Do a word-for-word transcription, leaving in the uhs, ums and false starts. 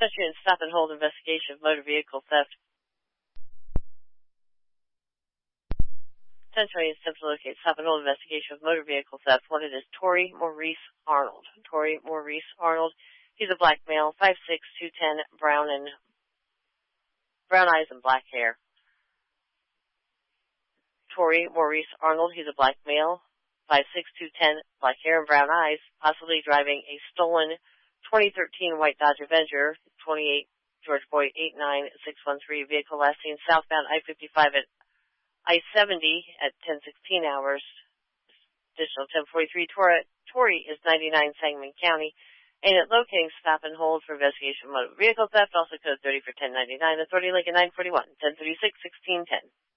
Country and stop and hold investigation of motor vehicle theft. ten twenty attempt to locate stop and hold investigation of motor vehicle theft. Wanted is Torrey Maurice Arnold. Torrey Maurice Arnold. He's a black male, five six, two ten, brown and brown eyes and black hair. Torrey Maurice Arnold. He's a black male, five six, two ten, black hair and brown eyes, possibly driving a stolen twenty thirteen white Dodge Avenger, twenty-eight George Boyd eight nine six one three, vehicle last seen southbound I fifty-five at I seventy at ten sixteen hours. Additional ten forty-three, Torrey is ninety-nine Sangamon County, and at locating stop and hold for investigation of motor vehicle theft, also code thirty for ten ninety-nine, authority Lincoln nine forty-one, ten thirty-six, sixteen ten.